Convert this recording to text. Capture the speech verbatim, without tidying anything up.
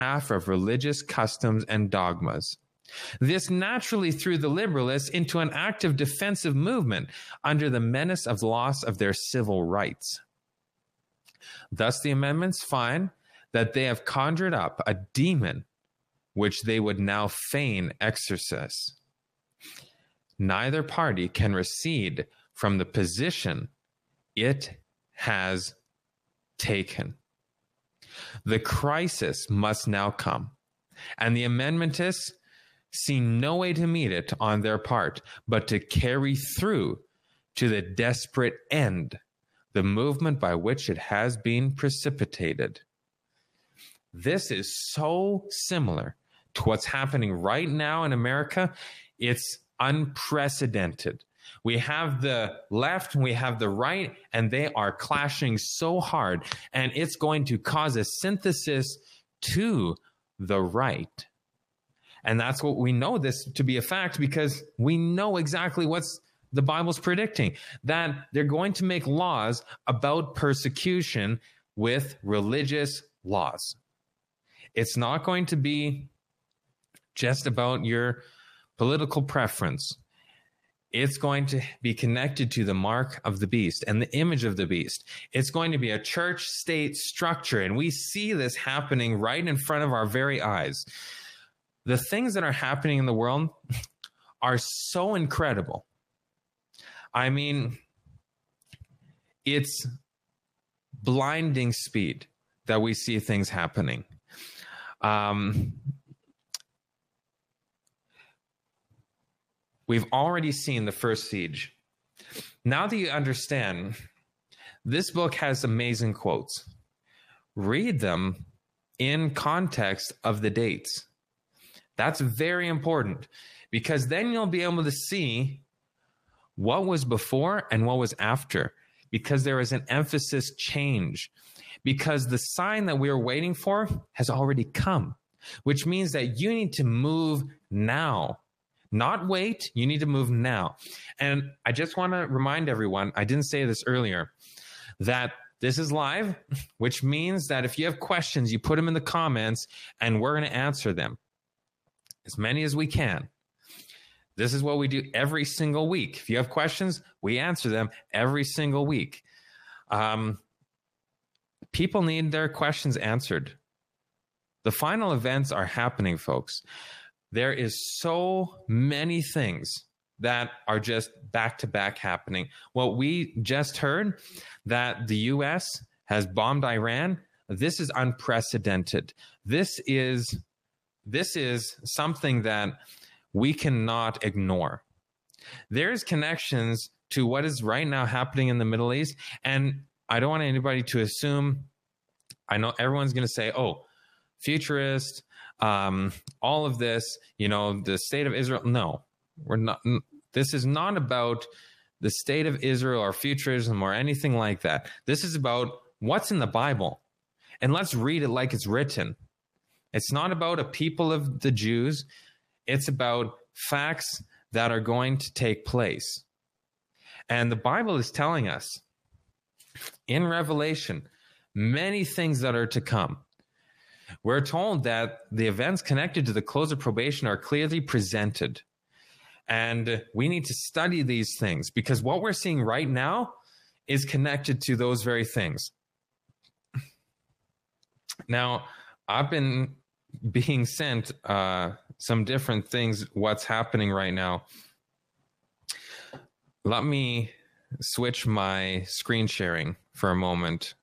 behalf of religious customs and dogmas. This naturally threw the liberalists into an active defensive movement under the menace of loss of their civil rights. Thus, the amendments find that they have conjured up a demon which they would now fain exorcise. Neither party can recede from the position it has taken. The crisis must now come, and the amendmentists see no way to meet it on their part, but to carry through to the desperate end the movement by which it has been precipitated. This is so similar to what's happening right now in America. It's unprecedented. We have the left, we have the right, and they are clashing so hard, and it's going to cause a synthesis to the right. And that's what we know this to be a fact, because we know exactly what's the Bible's predicting, that they're going to make laws about persecution with religious laws. It's not going to be just about your political preference. It's going to be connected to the mark of the beast and the image of the beast. It's going to be a church-state structure, and we see this happening right in front of our very eyes. The things that are happening in the world are so incredible. I mean, it's blinding speed that we see things happening. Um, we've already seen the first siege. Now that you understand, this book has amazing quotes. Read them in context of the dates. That's very important, because then you'll be able to see what was before and what was after, because there is an emphasis change, because the sign that we are waiting for has already come, which means that you need to move now, not wait. You need to move now. And I just want to remind everyone, I didn't say this earlier, that this is live, which means that if you have questions, you put them in the comments and we're going to answer them, as many as we can. This is what we do every single week. If you have questions, we answer them every single week. Um, people need their questions answered. The final events are happening, folks. There is so many things that are just back-to-back happening. What we just heard, that the U S has bombed Iran, this is unprecedented. This is, this is something that we cannot ignore. There's connections to what is right now happening in the Middle East, and I don't want anybody to assume, I know everyone's going to say, oh, futurist, um, all of this, you know, the state of Israel. No, we're not. This is not about the state of Israel or futurism or anything like that. This is about what's in the Bible, and let's read it like it's written. It's not about a people of the Jews. It's about facts that are going to take place. And the Bible is telling us in Revelation many things that are to come. We're told that the events connected to the close of probation are clearly presented. And we need to study these things, because what we're seeing right now is connected to those very things. Now, I've been being sent uh, some different things, what's happening right now. Let me switch my screen sharing for a moment.